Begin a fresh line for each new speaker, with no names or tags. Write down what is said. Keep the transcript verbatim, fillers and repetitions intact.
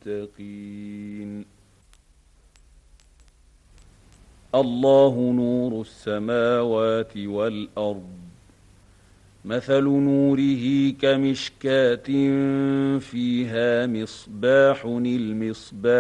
للمتقين. الله نور السماوات والأرض، مثل نوره كمشكاة فيها مصباح، المصباح